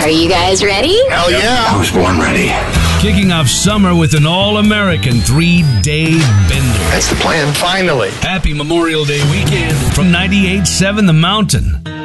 Are you guys ready? Hell yeah. I was born ready. Kicking off summer with an all-American 3-day bender. That's the plan. Finally. Happy Memorial Day weekend from 98.7 The Mountain.